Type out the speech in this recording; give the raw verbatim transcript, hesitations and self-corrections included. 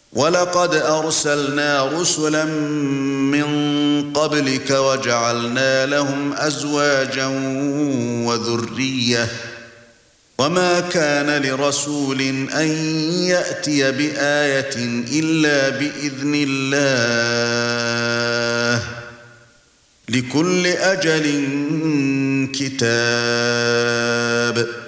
وَلَقَدْ أَرْسَلْنَا رُسُلًا مِّن قَبْلِكَ وَجَعَلْنَا لَهُمْ أَزْوَاجًا وَذُرِّيَّةً وَمَا كَانَ لِرَسُولٍ أَن يَأْتِيَ بِآيَةٍ إِلَّا بِإِذْنِ اللَّهِ لِكُلِّ أَجَلٍ كِتَابٌ